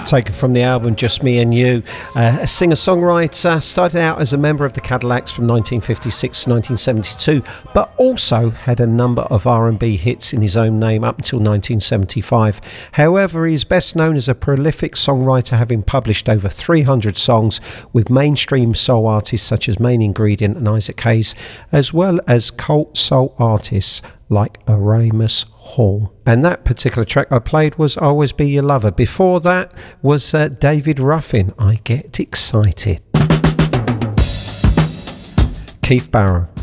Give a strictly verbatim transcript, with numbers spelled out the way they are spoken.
taken from the album Just Me and You. Uh, a singer-songwriter, started out as a member of the Cadillacs from nineteen fifty-six to nineteen seventy-two, but also had a number of R and B hits in his own name up until nineteen seventy-five. However, he is best known as a prolific songwriter, having published over three hundred songs with mainstream soul artists such as Main Ingredient and Isaac Hayes, as well as cult soul artists like Aramus Hall. And that particular track I played was Always Be Your Lover. Before that was uh, David Ruffin, I Get Excited. Keith Barrow.